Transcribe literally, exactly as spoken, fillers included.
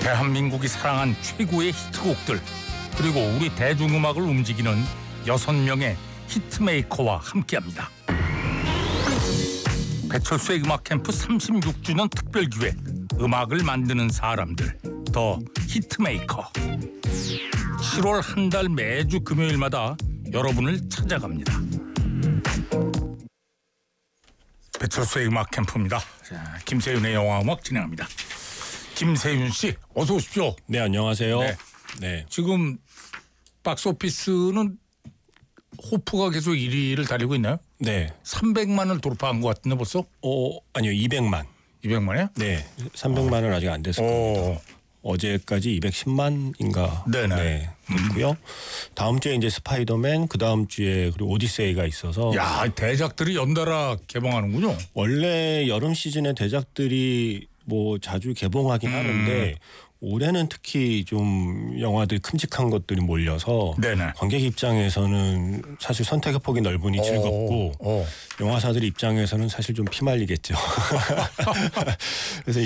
대한민국이 사랑한 최고의 히트곡들, 그리고 우리 대중음악을 움직이는 여섯 명의 히트메이커와 함께합니다. 배철수의 음악 캠프 삼십육 주년 특별기획, 음악을 만드는 사람들, 더 히트메이커. 칠월 한 달 매주 금요일마다 여러분을 찾아갑니다. 배철수의 음악 캠프입니다. 자, 김세윤의 영화음악 진행합니다. 김세윤 씨, 어서 오십시오. 네, 안녕하세요. 네. 네. 지금 박스오피스는 호프가 계속 일 위를 달리고 있나요? 네. 삼백만을 돌파한 것 같은데 벌써? 어, 아니요, 이백만. 이백만이요? 네, 삼백만은 어. 아직 안 됐을 겁니다. 어제까지 이백십만인가. 네네. 네, 됐고요. 음. 다음 주에 이제 스파이더맨, 그 다음 주에 그리고 오디세이가 있어서. 야, 대작들이 연달아 개봉하는군요. 원래 여름 시즌에 대작들이 뭐 자주 개봉하긴 음. 하는데 올해는 특히 좀 영화들이 큼직한 것들이 몰려서 네네. 관객 입장에서는 사실 선택의 폭이 넓으니 즐겁고 오, 오. 영화사들 입장에서는 사실 좀 피말리겠죠. 그래서